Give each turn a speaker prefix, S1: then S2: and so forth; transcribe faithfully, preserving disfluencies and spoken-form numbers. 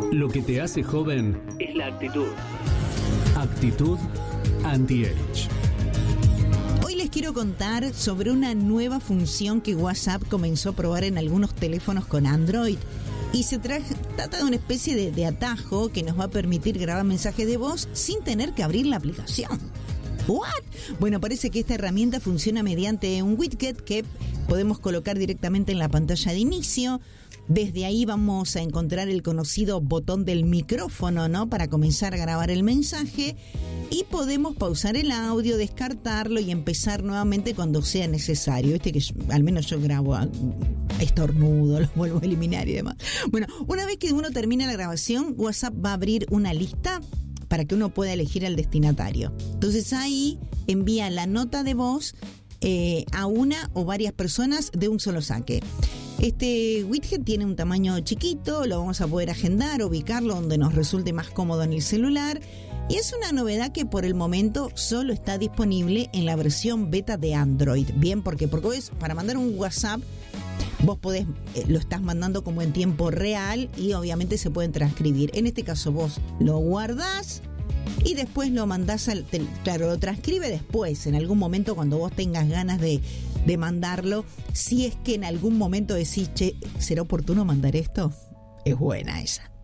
S1: Lo que te hace joven es la actitud. Actitud Anti-Age.
S2: Hoy les quiero contar sobre una nueva función que WhatsApp comenzó a probar en algunos teléfonos con Android. Y se tra- trata de una especie de, de atajo que nos va a permitir grabar mensajes de voz sin tener que abrir la aplicación. ¿What? Bueno, parece que esta herramienta funciona mediante un widget que podemos colocar directamente en la pantalla de inicio. Desde ahí vamos a encontrar el conocido botón del micrófono, ¿no? Para comenzar a grabar el mensaje. Y podemos pausar el audio, descartarlo y empezar nuevamente cuando sea necesario. Viste que yo, al menos yo grabo estornudo, lo vuelvo a eliminar y demás. Bueno, una vez que uno termina la grabación, WhatsApp va a abrir una lista para que uno pueda elegir al destinatario. Entonces ahí envía la nota de voz eh, a una o varias personas de un solo saque. Este widget tiene un tamaño chiquito, lo vamos a poder agendar, ubicarlo donde nos resulte más cómodo en el celular. Y es una novedad que por el momento solo está disponible en la versión beta de Android. Bien, porque porque vos, para mandar un WhatsApp, vos podés, eh, lo estás mandando como en tiempo real y obviamente se pueden transcribir. En este caso vos lo guardás y después lo mandás al, te, claro, lo transcribe después, en algún momento cuando vos tengas ganas de, de mandarlo. Si es que en algún momento decís, che, ¿será oportuno mandar esto? Es buena esa.